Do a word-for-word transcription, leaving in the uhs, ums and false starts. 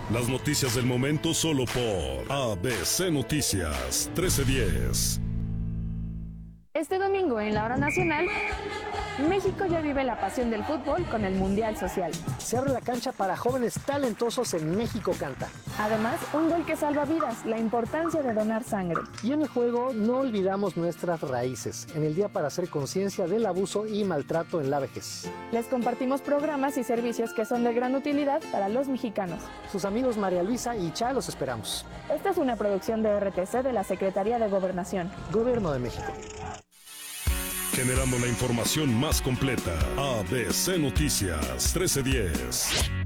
Las noticias del momento solo por A B C Noticias trece diez. Este domingo en la hora nacional, México ya vive la pasión del fútbol con el Mundial Social. Se abre la cancha para jóvenes talentosos en México Canta. Además, un gol que salva vidas, la importancia de donar sangre. Y en el juego no olvidamos nuestras raíces, en el día para hacer conciencia del abuso y maltrato en la vejez. Les compartimos programas y servicios que son de gran utilidad para los mexicanos. Sus amigos María Luisa y Cha los esperamos. Esta es una producción de R T C de la Secretaría de Gobernación. Gobierno de México. Generando la información más completa. A B C Noticias trece diez.